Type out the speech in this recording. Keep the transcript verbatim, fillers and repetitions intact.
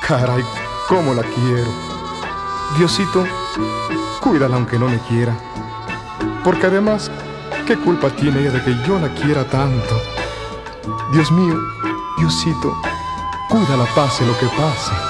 Caray, cómo la quiero. Diosito, cuídala aunque no me quiera. Porque además, ¿qué culpa tiene ella de que yo la quiera tanto? Dios mío, Diosito, cuídala, pase lo que pase.